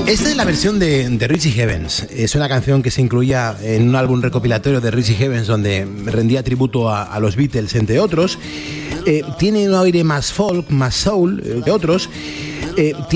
Esta es la versión de Richie Havens. Es una canción que se incluía en un álbum recopilatorio de Richie Havens donde rendía tributo a los Beatles, entre otros. Tiene un aire más folk, más soul que otros.